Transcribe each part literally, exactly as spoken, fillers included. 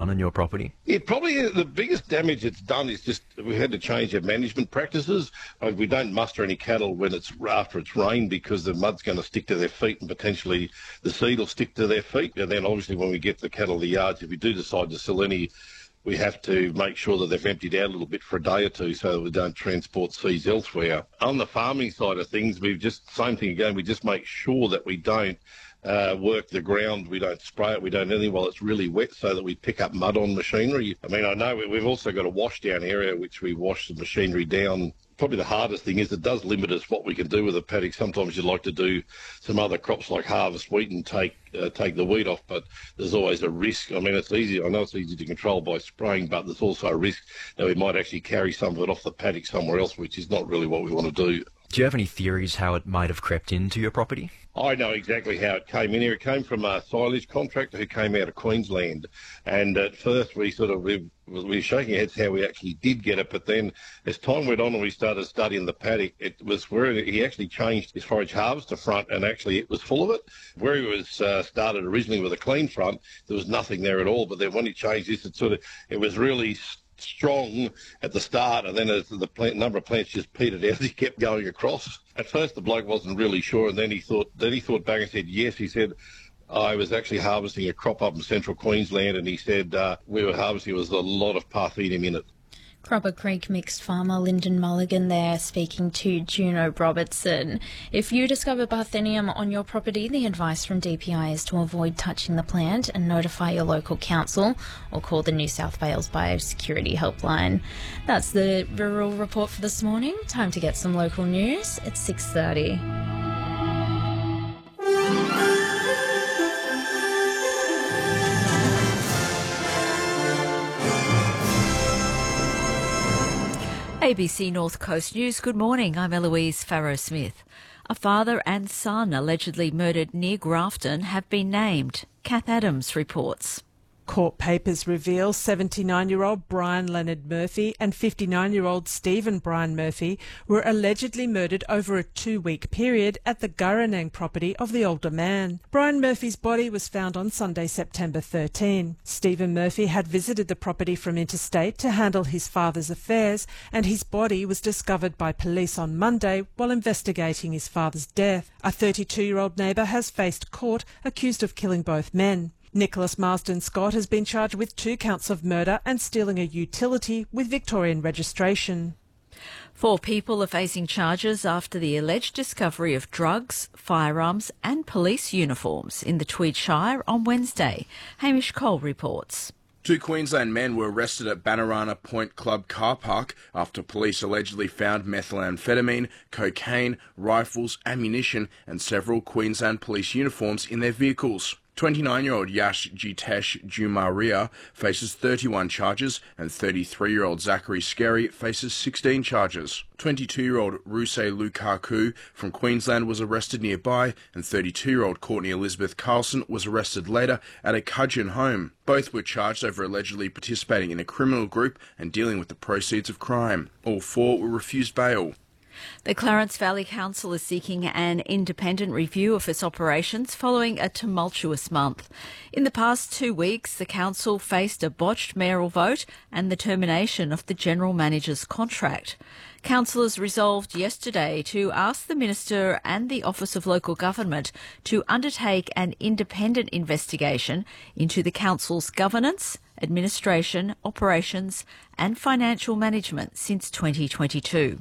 on in your property? It probably, the biggest damage it's done is just we had to change our management practices. Uh, We don't muster any cattle when it's after it's rained because the mud's going to stick to their feet and potentially the seed will stick to their feet. And then obviously when we get the cattle to the yards, if we do decide to sell any, we have to make sure that they've emptied out a little bit for a day or two so that we don't transport seeds elsewhere. On the farming side of things, we've just, same thing again, we just make sure that we don't uh, work the ground, we don't spray it, we don't anything while it's really wet so that we pick up mud on machinery. I mean, I know we- we've also got a wash down area which we wash the machinery down. Probably the hardest thing is it does limit us what we can do with the paddock. Sometimes you'd like to do some other crops like harvest wheat and take uh, take the wheat off, but there's always a risk. I mean, it's easy. I know it's easy to control by spraying, but there's also a risk that we might actually carry some of it off the paddock somewhere else, which is not really what we want to do. Do you have any theories how it might have crept into your property? I know exactly how it came in here. It came from a silage contractor who came out of Queensland. And at first we sort of, we, we were shaking our heads how we actually did get it. But then as time went on and we started studying the paddock, it was where he actually changed his forage harvester front and actually it was full of it. Where he was uh, started originally with a clean front, there was nothing there at all. But then when he changed this, it sort of, it was really strong at the start, and then as the plant, number of plants just petered out, he kept going across. At first, the bloke wasn't really sure, and then he thought, then he thought back and said, yes, he said, I was actually harvesting a crop up in central Queensland, and he said uh, we were harvesting, there was a lot of Parthenium in it. Cropper Creek mixed farmer Lyndon Mulligan there speaking to Juno Robertson. If you discover Parthenium on your property, the advice from D P I is to avoid touching the plant and notify your local council or call the New South Wales Biosecurity Helpline. That's the Rural Report for this morning. Time to get some local news at six thirty. A B C North Coast News. Good morning. I'm Eloise Farrow-Smith. A father and son allegedly murdered near Grafton have been named. Kath Adams reports. Court papers reveal seventy-nine-year-old Brian Leonard Murphy and fifty-nine-year-old Stephen Brian Murphy were allegedly murdered over a two-week period at the Gurranang property of the older man. Brian Murphy's body was found on Sunday, September thirteenth. Stephen Murphy had visited the property from interstate to handle his father's affairs, and his body was discovered by police on Monday while investigating his father's death. A thirty-two-year-old neighbour has faced court accused of killing both men. Nicholas Marsden Scott has been charged with two counts of murder and stealing a utility with Victorian registration. Four people are facing charges after the alleged discovery of drugs, firearms and police uniforms in the Tweed Shire on Wednesday. Hamish Cole reports. Two Queensland men were arrested at Bannerana Point Club car park after police allegedly found methamphetamine, cocaine, rifles, ammunition and several Queensland police uniforms in their vehicles. twenty-nine-year-old Yash Jitesh Jumaria faces thirty-one charges and thirty-three-year-old Zachary Skerry faces sixteen charges. twenty-two-year-old Ruse Lukaku from Queensland was arrested nearby and thirty-two-year-old Courtney Elizabeth Carlson was arrested later at a Cudgeon home. Both were charged over allegedly participating in a criminal group and dealing with the proceeds of crime. All four were refused bail. The Clarence Valley Council is seeking an independent review of its operations following a tumultuous month. In the past two weeks, the council faced a botched mayoral vote and the termination of the general manager's contract. Councillors resolved yesterday to ask the Minister and the Office of Local Government to undertake an independent investigation into the council's governance, administration, operations and financial management since twenty twenty-two.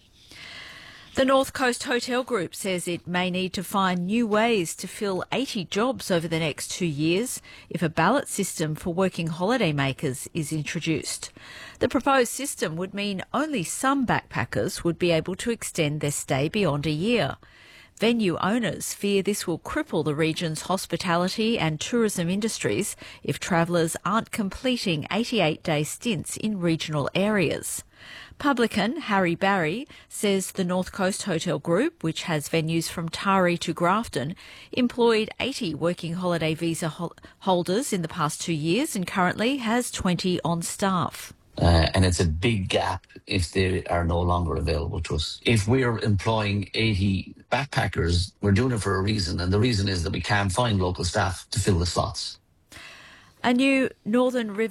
The North Coast Hotel Group says it may need to find new ways to fill eighty jobs over the next two years if a ballot system for working holidaymakers is introduced. The proposed system would mean only some backpackers would be able to extend their stay beyond a year. Venue owners fear this will cripple the region's hospitality and tourism industries if travellers aren't completing eighty-eight day stints in regional areas. Publican Harry Barry says the North Coast Hotel Group, which has venues from Taree to Grafton, employed eighty working holiday visa ho- holders in the past two years and currently has twenty on staff. Uh, and it's a big gap if they are no longer available to us. If we're employing eighty backpackers, we're doing it for a reason, and the reason is that we can't find local staff to fill the slots. A new Northern River